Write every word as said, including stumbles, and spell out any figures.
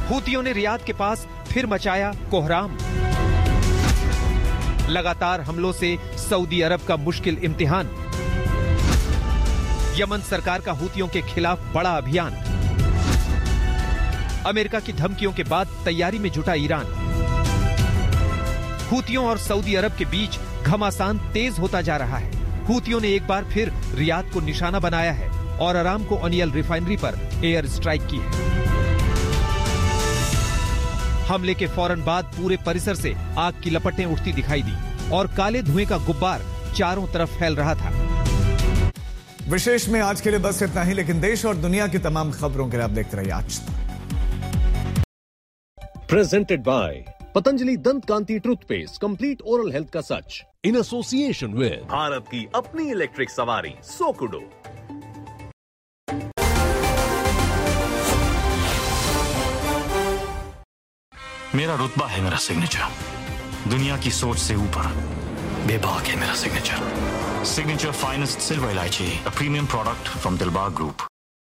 हूतियों ने रियाद के पास फिर मचाया कोहराम। लगातार हमलों से सऊदी अरब का मुश्किल इम्तिहान। यमन सरकार का हूतियों के खिलाफ बड़ा अभियान। अमेरिका की धमकियों के बाद तैयारी में जुटा ईरान। हूतियों और सऊदी अरब के बीच घमासान तेज होता जा रहा है। हूतियों ने एक बार फिर रियाद को निशाना बनाया है और अरामको ऑयल रिफाइनरी पर एयर स्ट्राइक की है। हमले के फौरन बाद पूरे परिसर से आग की लपटें उठती दिखाई दी और काले धुएं का गुब्बार चारों तरफ फैल रहा था। विशेष में आज के लिए बस इतना ही, लेकिन देश और दुनिया की तमाम खबरों के लिए आप देखते रहिए आज तक। प्रेजेंटेड बाय पतंजलि दंत कांति टूथपेस्ट, कंप्लीट ओरल हेल्थ का सच, इन एसोसिएशन विद भारत की अपनी इलेक्ट्रिक सवारी सोकुडो। मेरा रुतबा है मेरा सिग्नेचर, दुनिया की सोच से ऊपर बेबाक है मेरा सिग्नेचर। सिग्नेचर फाइनेस्ट सिल्वर इलायची, a premium product from Dilbag group.